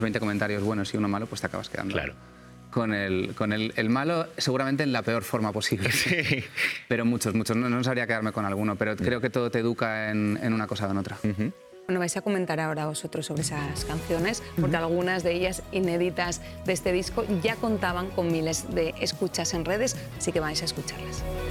20 comentarios buenos y uno malo, pues te acabas quedando. Claro. Con el malo, seguramente en la peor forma posible. Sí. Pero muchos. No sabría quedarme con alguno, pero creo que todo te educa en una cosa o en otra. Bueno, vais a comentar ahora vosotros sobre esas canciones, porque algunas de ellas inéditas de este disco ya contaban con miles de escuchas en redes, así que vais a escucharlas.